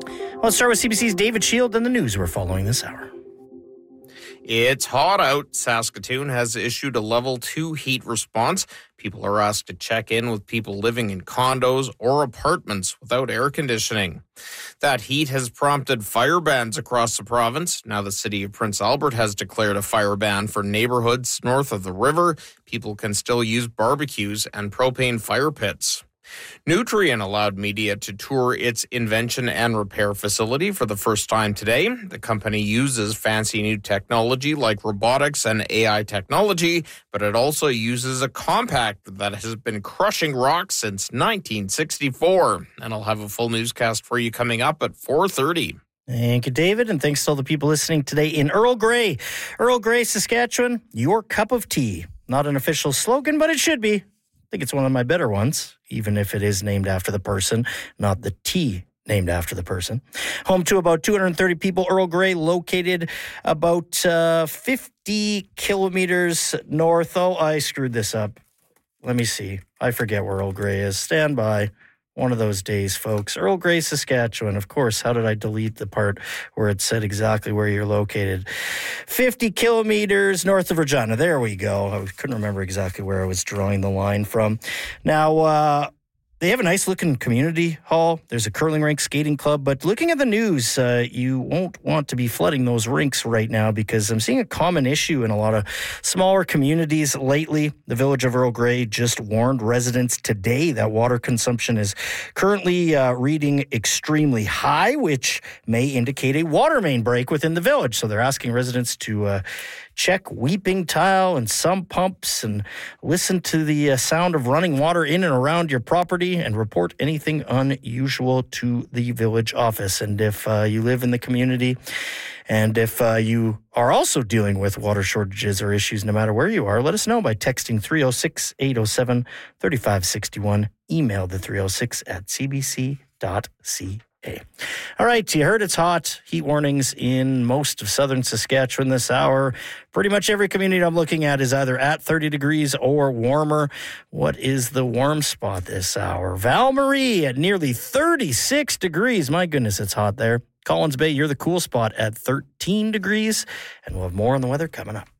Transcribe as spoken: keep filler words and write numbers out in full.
Let's start with C B C's David Shield and the news we're following this hour. It's hot out. Saskatoon has issued a level two heat response. People are asked to check in with people living in condos or apartments without air conditioning. That heat has prompted fire bans across the province. Now the city of Prince Albert has declared a fire ban for neighborhoods north of the river. People can still use barbecues and propane fire pits. Nutrien allowed media to tour its invention and repair facility for the first time today. The company uses fancy new technology like robotics and A I technology, but it also uses a compactor that has been crushing rocks since nineteen sixty-four. And I'll have a full newscast for you coming up at four thirty. Thank you, David, and thanks to all the people listening today in Earl Grey. Earl Grey, Saskatchewan, your cup of tea. Not an official slogan, but it should be. I think it's one of my better ones, even if it is named after the person, not the tea named after the person. Home to about two hundred thirty people, Earl Grey, located about uh, fifty kilometers north. Oh, I screwed this up. Let me see. I forget where Earl Grey is. Stand by. One of those days, folks. Earl Grey, Saskatchewan. Of course, how did I delete the part where it said exactly where you're located? fifty kilometers north of Regina. There we go. I couldn't remember exactly where I was drawing the line from. Now, uh, they have a nice-looking community hall. There's a curling rink, skating club. But looking at the news, uh, you won't want to be flooding those rinks right now because I'm seeing a common issue in a lot of smaller communities lately. The village of Earl Grey just warned residents today that water consumption is currently uh, reading extremely high, which may indicate a water main break within the village. So they're asking residents to uh, check weeping tile and sump pumps and listen to the uh, sound of running water in and around your property and report anything unusual to the village office. And if uh, you live in the community and if uh, you are also dealing with water shortages or issues, no matter where you are, let us know by texting three oh six, eight oh seven, three five six one. Email the three oh six at c b c dot c a. All right, you heard it's hot. Heat warnings in most of southern Saskatchewan this hour. Pretty much every community I'm looking at is either at thirty degrees or warmer. What is the warm spot this hour? Val Marie at nearly thirty-six degrees. My goodness, it's hot there. Collins Bay, you're the cool spot at thirteen degrees. And we'll have more on the weather coming up.